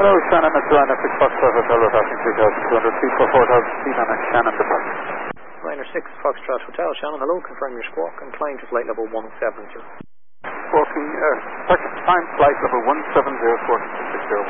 Hello, Shannon. It's Ryanair 6 Foxtrot Hotel. We're passing 2,200 feet for 4,000 feet on a Shannon departure. Ryanair 6 Foxtrot Hotel. Shannon, hello. Confirm your squawk and climb to flight level 170. Walking, time flight level 170, 4660.